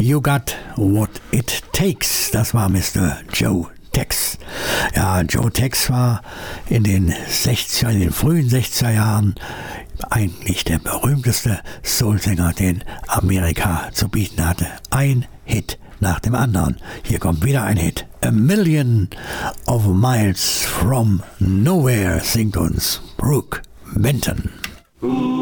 You Got What It Takes. Das war Mr. Joe Tex. Ja, Joe Tex war in den frühen 60er Jahren eigentlich der berühmteste Soulsänger, den Amerika zu bieten hatte. Ein Hit nach dem anderen. Hier kommt wieder ein Hit. A Million of Miles from Nowhere singt uns Brooke Benton.